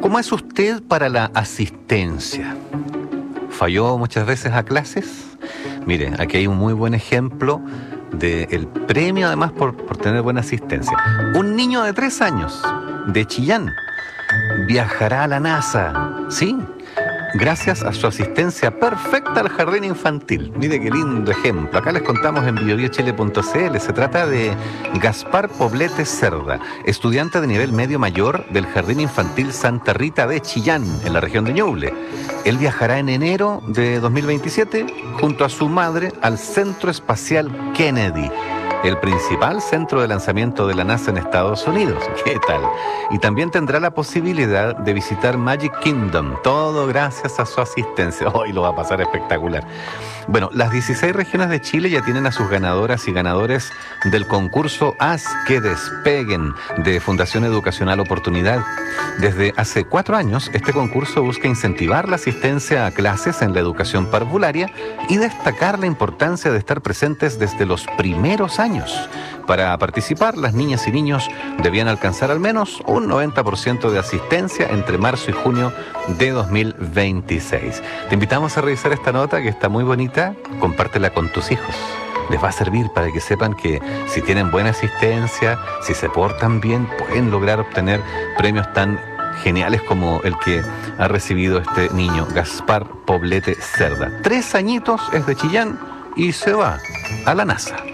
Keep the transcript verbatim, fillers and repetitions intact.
¿Cómo es usted para la asistencia? ¿Falló muchas veces a clases? Mire, aquí hay un muy buen ejemplo del premio, además, por, por tener buena asistencia. Un niño de tres años, de Chillán, viajará a la NASA, ¿sí? Gracias a su asistencia perfecta al jardín infantil. Mire qué lindo ejemplo. Acá les contamos en bio bio chile punto c l. Se trata de Gaspar Poblete Cerda, estudiante de nivel medio mayor del Jardín Infantil Santa Rita de Chillán, en la región de Ñuble. Él viajará en enero de dos mil veintisiete junto a su madre al Centro Espacial Kennedy, el principal centro de lanzamiento de la NASA en Estados Unidos. ¿Qué tal? Y también tendrá la posibilidad de visitar Magic Kingdom, todo gracias a su asistencia. Hoy lo va a pasar espectacular. Bueno, las dieciséis regiones de Chile ya tienen a sus ganadoras y ganadores del concurso Haz que Despeguen de Fundación Educacional Oportunidad. Desde hace cuatro años, este concurso busca incentivar la asistencia a clases en la educación parvularia y destacar la importancia de estar presentes desde los primeros años. Para participar, las niñas y niños debían alcanzar al menos un noventa por ciento de asistencia entre marzo y junio de dos mil veintiséis. Te invitamos a revisar esta nota que está muy bonita. Compártela con tus hijos. Les va a servir para que sepan que si tienen buena asistencia, si se portan bien, pueden lograr obtener premios tan geniales como el que ha recibido este niño, Gaspar Poblete Cerda. Tres añitos, es de Chillán y se va a la NASA.